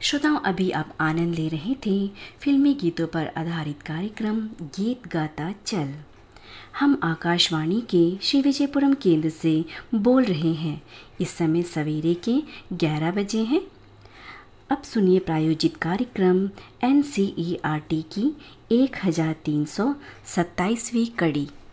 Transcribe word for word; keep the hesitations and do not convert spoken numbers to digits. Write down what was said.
श्रोताओं, अभी आप आनंद ले रहे थे फिल्मी गीतों पर आधारित कार्यक्रम गीत गाता चल। हम आकाशवाणी के श्री विजयपुरम केंद्र से बोल रहे हैं। इस समय सवेरे के ग्यारह बजे हैं। अब सुनिए प्रायोजित कार्यक्रम N C E R T की एक हजार तीन सौ सत्ताईसवीं कड़ी।